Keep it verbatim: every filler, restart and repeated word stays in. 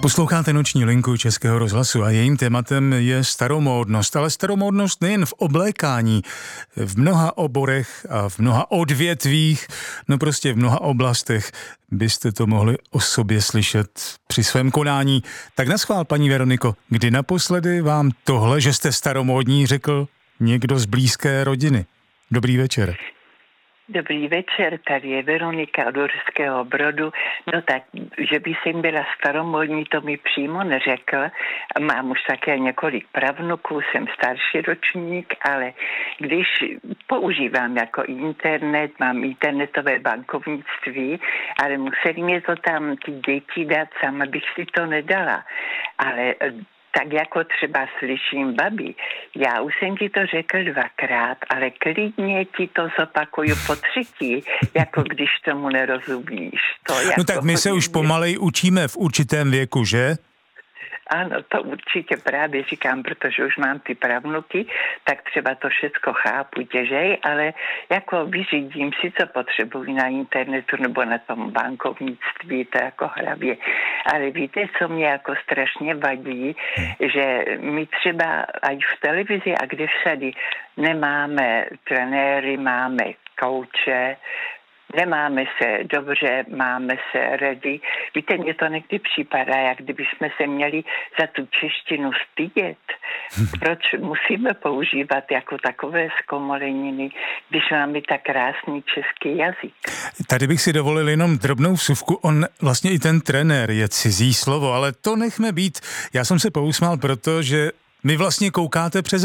Posloucháte Noční linku Českého rozhlasu a jejím tématem je staromódnost, ale staromódnost nejen v oblékání, v mnoha oborech a v mnoha odvětvích, no prostě v mnoha oblastech byste to mohli o sobě slyšet při svém konání. Tak naschvál, paní Veroniko, kdy naposledy vám tohle, že jste staromódní, řekl někdo z blízké rodiny? Dobrý večer. Dobrý večer, tady je Veronika od Uherského Brodu. No tak, že by jsem byla staromódní, to mi přímo neřekl. Mám už také několik pravnuků, jsem starší ročník, ale když používám jako internet, mám internetové bankovnictví, ale museli mě to tam ty děti dát, sama bych si to nedala. Ale tak jako třeba slyším babi, já už jsem ti to řekl dvakrát, ale klidně ti to zopakuju po třetí, jako když tomu nerozumíš. To jako no tak my se už pomalej učíme v určitém věku, že? Ano, to určitě právě říkám, protože už mám ty pravnuky, tak třeba to všecko chápu těžej, ale jako vyřídím si, co potřebuji na internetu nebo na tom bankovnictví, to jako hravě. Ale víte, co mě jako strašně vadí, že my třeba i v televizi a kde všady nemáme trenéry, máme kouče, nemáme se dobře, máme se ready. Víte, mně to někdy připadá, jak kdyby jsme se měli za tu češtinu stydět. Proč musíme používat jako takové zkomoleniny, když máme tak krásný český jazyk? Tady bych si dovolil jenom drobnou vsuvku. On vlastně i ten trenér je cizí slovo, ale to nechme být. Já jsem se pousmál, protože my vlastně koukáte přes